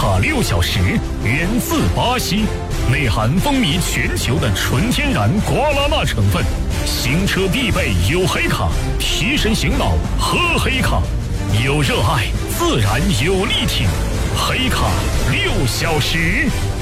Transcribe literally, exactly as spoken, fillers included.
卡六小时源自巴西，内含风靡全球的纯天然瓜拉纳成分，行车必备有黑卡，提神醒脑喝黑卡，有热爱自然有力挺，黑卡六小时。